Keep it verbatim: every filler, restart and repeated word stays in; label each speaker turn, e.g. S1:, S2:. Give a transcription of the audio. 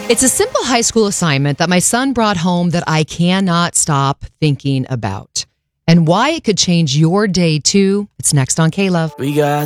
S1: It's a simple high school assignment that my son brought home that I cannot stop thinking about. And why it could change your day too. It's next on K-Love.
S2: We got